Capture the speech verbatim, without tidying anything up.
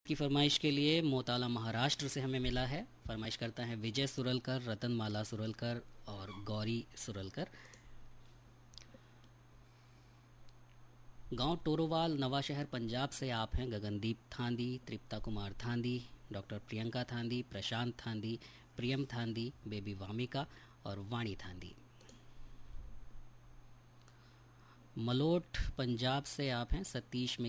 की फरमाइश के लिए मोताला महाराष्ट्र से हमें मिला है। फरमाइश करता है विजय सुरलकर, रतनमाला सुरलकर और गौरी सुरलकर। गांव टोरोवाल, नवा शहर, पंजाब से आप हैं गगनदीप थांदी, तृप्ता कुमार थांदी, डॉक्टर प्रियंका थांदी, प्रशांत थांदी, प्रियम थांदी, बेबी वामिका और वाणी थांदी। मलोट पंजाब से आप हैं सतीश